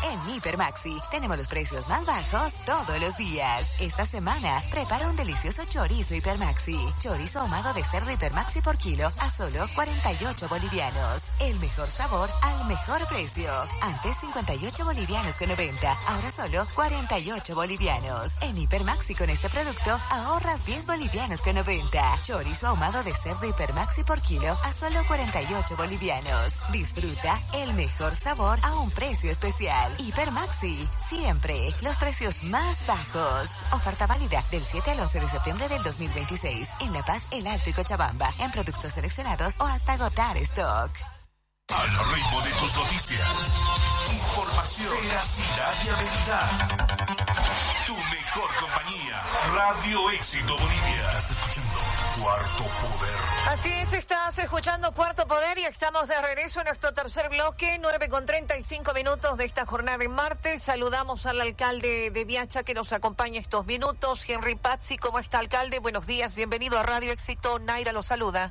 En Hipermaxi tenemos los precios más bajos todos los días. Esta semana prepara un delicioso chorizo Hipermaxi. Chorizo ahumado de cerdo Hipermaxi por kilo a solo 48 bolivianos. El mejor sabor al mejor precio. Antes 58 bolivianos con 90, ahora solo 48 bolivianos. En Hipermaxi con este producto ahorras 10 bolivianos con 90. Chorizo ahumado de cerdo Hipermaxi por kilo a solo 48 bolivianos. Disfruta el mejor sabor a un precio especial. Hipermaxi, siempre los precios más bajos. Oferta válida del 7 al 11 de septiembre del 2026 en La Paz, El Alto y Cochabamba, en productos seleccionados o hasta agotar stock. Al ritmo de tus noticias, información, veracidad y habilidad. Tu mejor compañía, Radio Éxito Bolivia. Estás escuchando Cuarto Poder. Así es, estás escuchando Cuarto Poder y estamos de regreso en nuestro tercer bloque, 9:35 de esta jornada de martes. Saludamos al alcalde de Viacha que nos acompaña estos minutos. Henry Pazzi, ¿cómo está, alcalde? Buenos días, bienvenido a Radio Éxito. Naira lo saluda.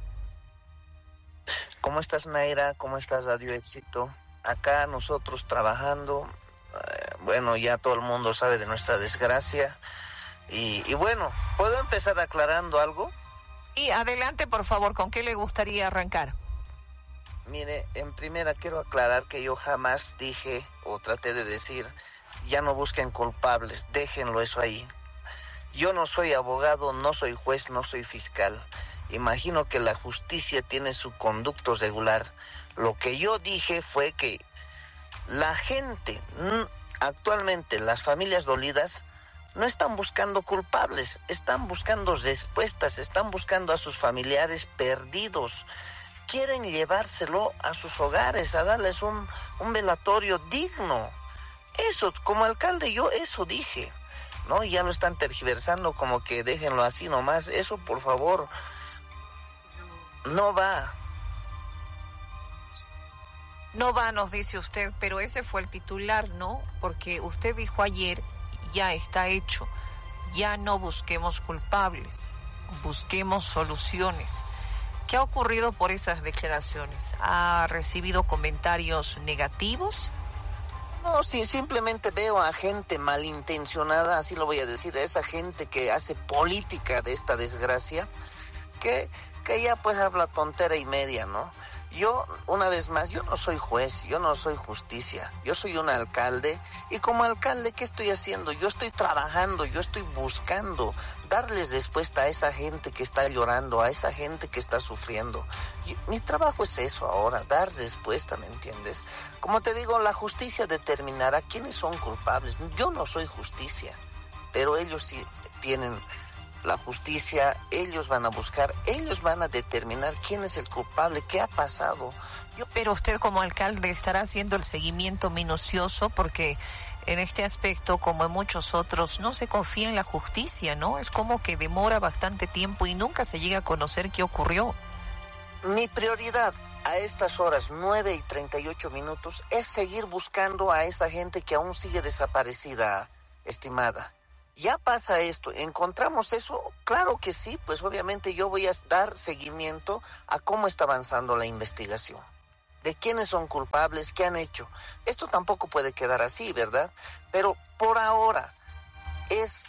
¿Cómo estás, Naira? ¿Cómo estás, Radio Éxito? Acá nosotros trabajando, bueno, ya todo el mundo sabe de nuestra desgracia. Y bueno, ¿puedo empezar aclarando algo? Y adelante, por favor, ¿con qué le gustaría arrancar? Mire, en primera quiero aclarar que yo jamás dije o traté de decir, ya no busquen culpables, déjenlo eso ahí. Yo no soy abogado, no soy juez, no soy fiscal. Imagino que la justicia tiene su conducto regular. Lo que yo dije fue que la gente, actualmente las familias dolidas, no están buscando culpables, están buscando respuestas, están buscando a sus familiares perdidos. Quieren llevárselo a sus hogares, a darles un velatorio digno. Eso, como alcalde, yo eso dije, ¿no? Y ya lo están tergiversando como que déjenlo así nomás. Eso, por favor, no va. No va, nos dice usted, pero ese fue el titular, ¿no? Porque usted dijo ayer, ya está hecho, ya no busquemos culpables, busquemos soluciones. ¿Qué ha ocurrido por esas declaraciones? ¿Ha recibido comentarios negativos? No, sí, simplemente veo a gente malintencionada, así lo voy a decir, a esa gente que hace política de esta desgracia, que ya pues habla tontera y media, ¿no? Yo, una vez más, yo no soy juez, yo no soy justicia, yo soy un alcalde, y como alcalde, ¿qué estoy haciendo? Yo estoy trabajando, yo estoy buscando darles respuesta a esa gente que está llorando, a esa gente que está sufriendo. Mi trabajo es eso ahora, dar respuesta, ¿me entiendes? Como te digo, la justicia determinará quiénes son culpables. Yo no soy justicia, pero ellos sí tienen la justicia, ellos van a buscar, ellos van a determinar quién es el culpable, qué ha pasado. Pero usted como alcalde estará haciendo el seguimiento minucioso porque en este aspecto, como en muchos otros, no se confía en la justicia, ¿no? Es como que demora bastante tiempo y nunca se llega a conocer qué ocurrió. Mi prioridad a estas horas, 9:38, es seguir buscando a esa gente que aún sigue desaparecida, estimada. ¿Ya pasa esto? ¿Encontramos eso? Claro que sí, pues obviamente yo voy a dar seguimiento a cómo está avanzando la investigación. De quiénes son culpables, qué han hecho. Esto tampoco puede quedar así, ¿verdad? Pero por ahora es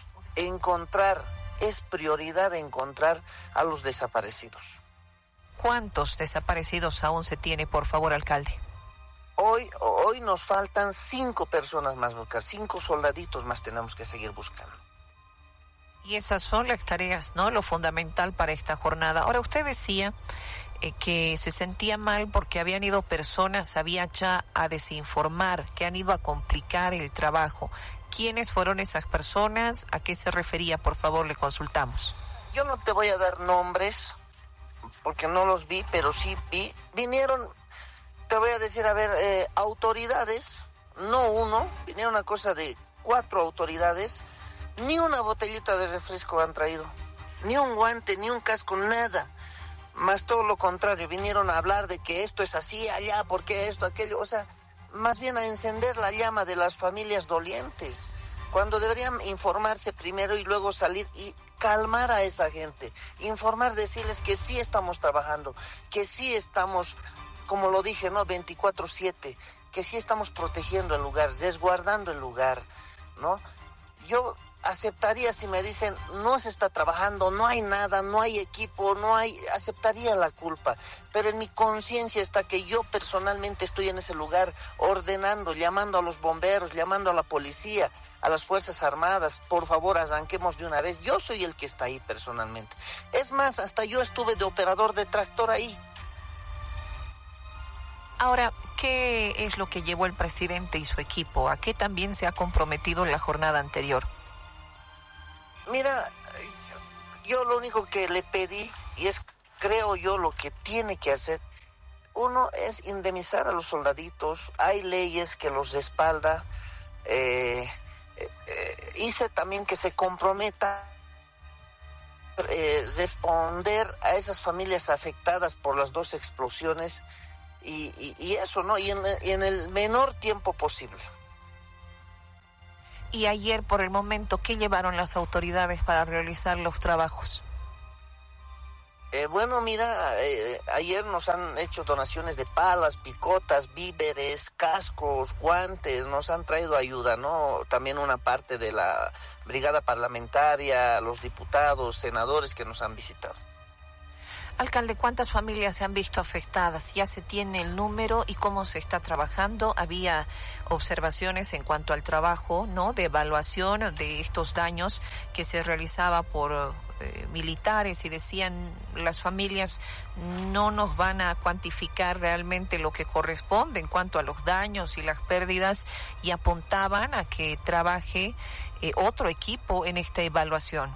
prioridad encontrar a los desaparecidos. ¿Cuántos desaparecidos aún se tiene, por favor, alcalde? Hoy nos faltan 5 personas más buscar, 5 soldaditos más tenemos que seguir buscando. Y esas son las tareas, ¿no? Lo fundamental para esta jornada. Ahora, usted decía que se sentía mal porque habían ido personas a Viacha a desinformar, que han ido a complicar el trabajo. ¿Quiénes fueron esas personas? ¿A qué se refería? Por favor, le consultamos. Yo no te voy a dar nombres porque no los vi, pero sí vi. Vinieron, te voy a decir, a ver, autoridades, no uno, vinieron a cosa de 4 autoridades, ni una botellita de refresco han traído, ni un guante, ni un casco, nada. Más todo lo contrario, vinieron a hablar de que esto es así, allá, porque esto, aquello, o sea, más bien a encender la llama de las familias dolientes, cuando deberían informarse primero y luego salir y calmar a esa gente, informar, decirles que sí estamos trabajando, que sí estamos, como lo dije, ¿no? 24/7, que sí estamos protegiendo el lugar, resguardando el lugar, ¿no? Yo aceptaría si me dicen, no se está trabajando, no hay nada, no hay equipo, aceptaría la culpa, pero en mi conciencia está que yo personalmente estoy en ese lugar ordenando, llamando a los bomberos, llamando a la policía, a las Fuerzas Armadas, por favor arranquemos de una vez. Yo soy el que está ahí personalmente. Es más, hasta yo estuve de operador de tractor ahí. Ahora, ¿qué es lo que llevó el presidente y su equipo? ¿A qué también se ha comprometido en la jornada anterior? Mira, yo lo único que le pedí, y es, creo yo, lo que tiene que hacer, uno es indemnizar a los soldaditos, hay leyes que los respalda, hice también que se comprometa responder a esas familias afectadas por las 2 explosiones y eso, ¿no? Y en el menor tiempo posible. Y ayer, por el momento, ¿qué llevaron las autoridades para realizar los trabajos? Bueno, mira, ayer nos han hecho donaciones de palas, picotas, víveres, cascos, guantes, nos han traído ayuda, ¿no? También una parte de la brigada parlamentaria, los diputados, senadores que nos han visitado. Alcalde, ¿cuántas familias se han visto afectadas? ¿Ya se tiene el número y cómo se está trabajando? Había observaciones en cuanto al trabajo, ¿no?, de evaluación de estos daños que se realizaba por militares, y decían las familias no nos van a cuantificar realmente lo que corresponde en cuanto a los daños y las pérdidas, y apuntaban a que trabaje otro equipo en esta evaluación.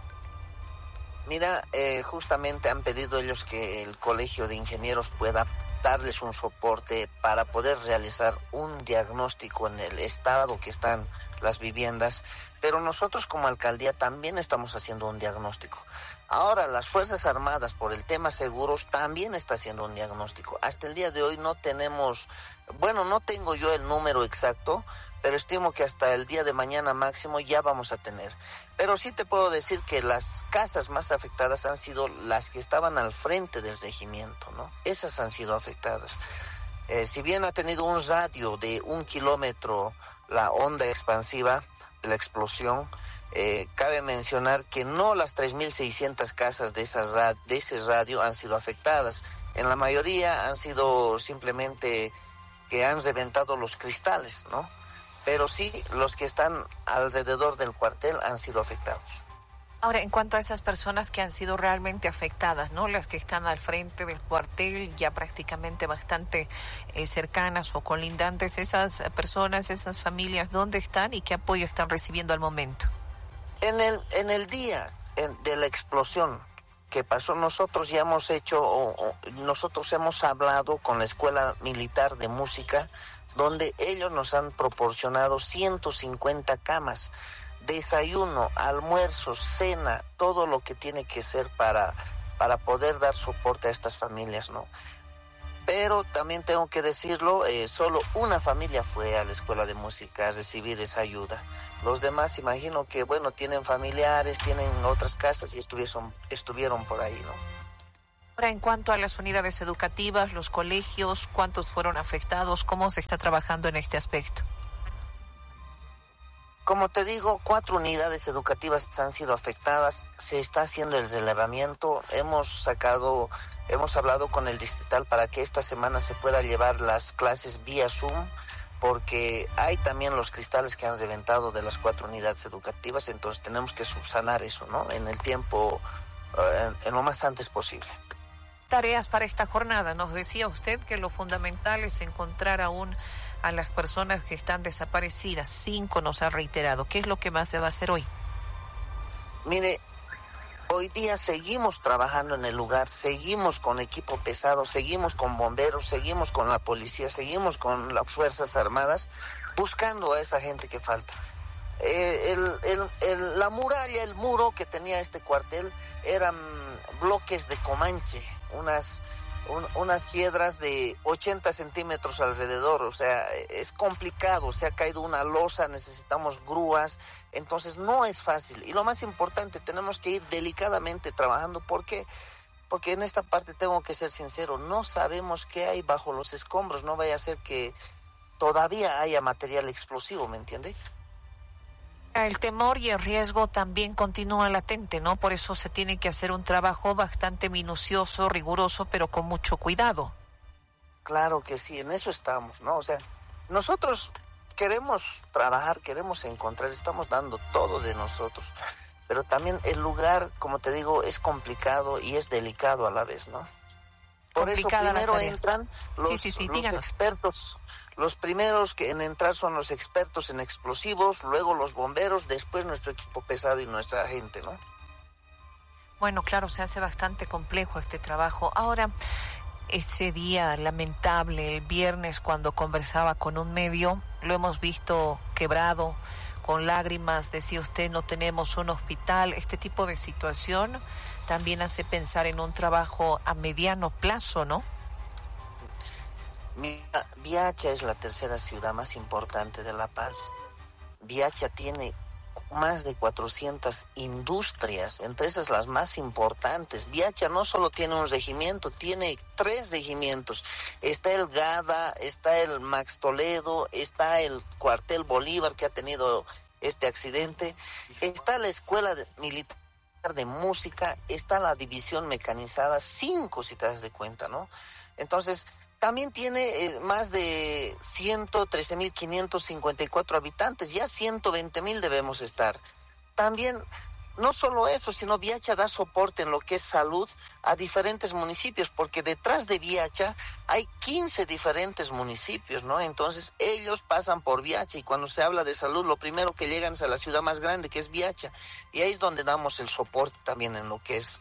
Mira, justamente han pedido ellos que el Colegio de Ingenieros pueda darles un soporte para poder realizar un diagnóstico en el estado que están las viviendas, pero nosotros como alcaldía también estamos haciendo un diagnóstico. Ahora las Fuerzas Armadas, por el tema seguros, también está haciendo un diagnóstico. Hasta el día de hoy no tenemos, no tengo yo el número exacto, pero estimo que hasta el día de mañana máximo ya vamos a tener. Pero sí te puedo decir que las casas más afectadas han sido las que estaban al frente del regimiento, ¿no? Esas han sido afectadas. Si bien ha tenido un radio de 1 kilómetro la onda expansiva de la explosión, cabe mencionar que no las 3.600 casas de ese radio han sido afectadas. En la mayoría han sido simplemente que han reventado los cristales, ¿no? Pero sí, los que están alrededor del cuartel han sido afectados. Ahora, en cuanto a esas personas que han sido realmente afectadas, ¿no?, las que están al frente del cuartel, ya prácticamente bastante cercanas o colindantes, esas personas, esas familias, ¿dónde están y qué apoyo están recibiendo al momento? En el día de la explosión que pasó, nosotros ya hemos hablado con la Escuela Militar de Música, donde ellos nos han proporcionado 150 camas, desayuno, almuerzo, cena, todo lo que tiene que ser para poder dar soporte a estas familias, ¿no? Pero también tengo que decirlo, solo una familia fue a la Escuela de Música a recibir esa ayuda. Los demás, imagino que, tienen familiares, tienen otras casas y estuvieron por ahí, ¿no? Ahora, en cuanto a las unidades educativas, los colegios, ¿cuántos fueron afectados? ¿Cómo se está trabajando en este aspecto? Como te digo, 4 unidades educativas han sido afectadas, se está haciendo el relevamiento, hemos hablado con el distrital para que esta semana se pueda llevar las clases vía Zoom, porque hay también los cristales que han reventado de las 4 unidades educativas, entonces tenemos que subsanar eso, ¿no?, en el tiempo, en lo más antes posible. Tareas para esta jornada. Nos decía usted que lo fundamental es encontrar aún a las personas que están desaparecidas. 5 nos ha reiterado. ¿Qué es lo que más se va a hacer hoy? Mire, hoy día seguimos trabajando en el lugar, seguimos con equipo pesado, seguimos con bomberos, seguimos con la policía, seguimos con las Fuerzas Armadas, buscando a esa gente que falta. La muralla, el muro que tenía este cuartel eran bloques de Comanche, unas piedras de 80 centímetros alrededor, o sea, es complicado, se ha caído una losa, necesitamos grúas, entonces no es fácil. Y lo más importante, tenemos que ir delicadamente trabajando, porque en esta parte tengo que ser sincero, no sabemos qué hay bajo los escombros, no vaya a ser que todavía haya material explosivo, ¿me entiende? El temor y el riesgo también continúa latente, ¿no? Por eso se tiene que hacer un trabajo bastante minucioso, riguroso, pero con mucho cuidado. Claro que sí, en eso estamos, ¿no? O sea, nosotros queremos trabajar, queremos encontrar, estamos dando todo de nosotros, pero también el lugar, como te digo, es complicado y es delicado a la vez, ¿no? Por eso primero entran los expertos. Los primeros que en entrar son los expertos en explosivos, luego los bomberos, después nuestro equipo pesado y nuestra gente, ¿no? Bueno, claro, se hace bastante complejo este trabajo. Ahora, ese día lamentable, el viernes, cuando conversaba con un medio, lo hemos visto quebrado, con lágrimas, decía usted, no tenemos un hospital. Este tipo de situación también hace pensar en un trabajo a mediano plazo, ¿no? Mira, Viacha es la tercera ciudad más importante de La Paz. Viacha tiene más de 400 industrias, entre esas las más importantes. Viacha no solo tiene un regimiento, tiene 3 regimientos. Está el GADA, está el Max Toledo, está el cuartel Bolívar que ha tenido este accidente, está la escuela militar de música, está la división mecanizada, 5 si te das de cuenta, ¿no? Entonces, también tiene más de 113.554 habitantes, ya 120.000 debemos estar. También, no solo eso, sino Viacha da soporte en lo que es salud a diferentes municipios, porque detrás de Viacha hay 15 diferentes municipios, ¿no? Entonces, ellos pasan por Viacha y cuando se habla de salud, lo primero que llegan es a la ciudad más grande, que es Viacha, y ahí es donde damos el soporte también en lo que es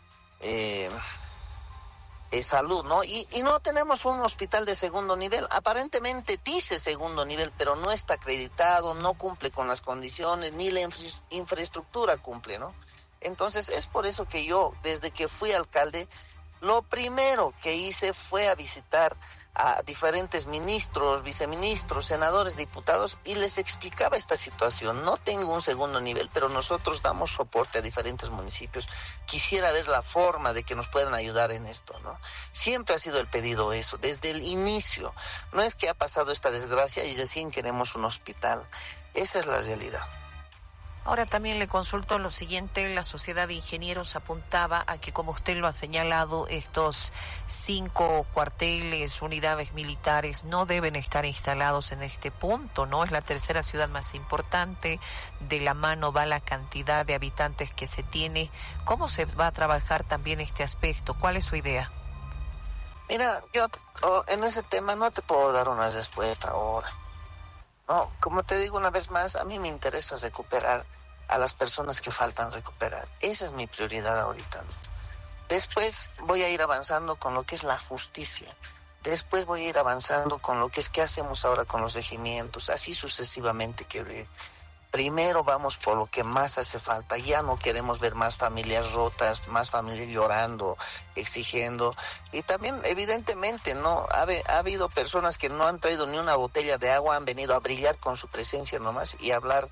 salud, ¿no? Y no tenemos un hospital de segundo nivel. Aparentemente dice segundo nivel, pero no está acreditado, no cumple con las condiciones, ni la infraestructura cumple, ¿no? Entonces es por eso que yo, desde que fui alcalde, lo primero que hice fue a visitar a diferentes ministros, viceministros, senadores, diputados, y les explicaba esta situación. No tengo un segundo nivel, pero nosotros damos soporte a diferentes municipios. Quisiera ver la forma de que nos puedan ayudar en esto, ¿no? Siempre ha sido el pedido eso, desde el inicio. No es que ha pasado esta desgracia y recién queremos un hospital. Esa es la realidad. Ahora también le consulto lo siguiente, la Sociedad de Ingenieros apuntaba a que, como usted lo ha señalado, estos 5 cuarteles, unidades militares no deben estar instalados en este punto, ¿no? Es la tercera ciudad más importante, de la mano va la cantidad de habitantes que se tiene. ¿Cómo se va a trabajar también este aspecto? ¿Cuál es su idea? Mira, yo en ese tema no te puedo dar una respuesta ahora. No, como te digo una vez más, a mí me interesa recuperar a las personas que faltan recuperar. Esa es mi prioridad ahorita, ¿no? Después voy a ir avanzando con lo que es la justicia. Después voy a ir avanzando con lo que es qué hacemos ahora con los regimientos, así sucesivamente. Primero vamos por lo que más hace falta. Ya no queremos ver más familias rotas, más familias llorando, exigiendo. Y también, evidentemente, no ha habido personas que no han traído ni una botella de agua, han venido a brillar con su presencia nomás y hablar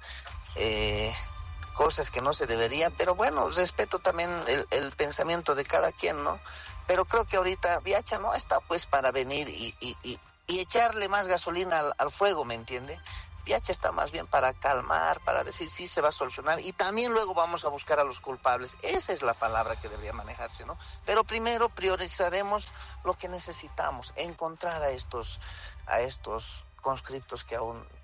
cosas que no se deberían. Pero bueno, respeto también el pensamiento de cada quien, ¿no? Pero creo que ahorita Viacha no está pues para venir y echarle más gasolina al fuego, ¿me entiende? Viacha está más bien para calmar, para decir sí se va a solucionar y también luego vamos a buscar a los culpables. Esa es la palabra que debería manejarse, ¿no? Pero primero priorizaremos lo que necesitamos, encontrar a estos conscriptos que aún